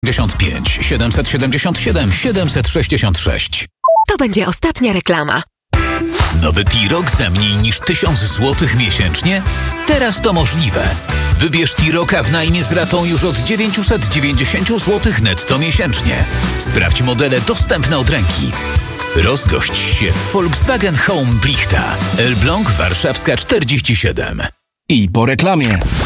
55 777 766. To będzie ostatnia reklama. Nowy T-Roc za mniej niż 1000 zł miesięcznie? Teraz to możliwe. Wybierz T-Roca w najmie z ratą już od 990 zł netto miesięcznie. Sprawdź modele dostępne od ręki. Rozgość się w Volkswagen Home Brichta. Elbląg Warszawska 47. I po reklamie.